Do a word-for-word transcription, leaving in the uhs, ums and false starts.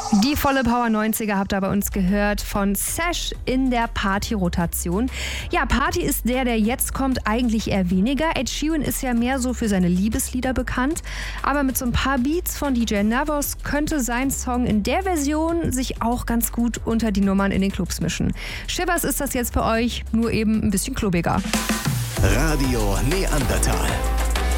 Die volle Power neunziger habt ihr bei uns gehört von Sash in der Party-Rotation. Ja, Party ist der, der jetzt kommt, eigentlich eher weniger. Ed Sheeran ist ja mehr so für seine Liebeslieder bekannt. Aber mit so ein paar Beats von D J Navos könnte sein Song in der Version sich auch ganz gut unter die Nummern in den Clubs mischen. Shivers ist das jetzt für euch, nur eben ein bisschen klubbiger. Radio Neandertal.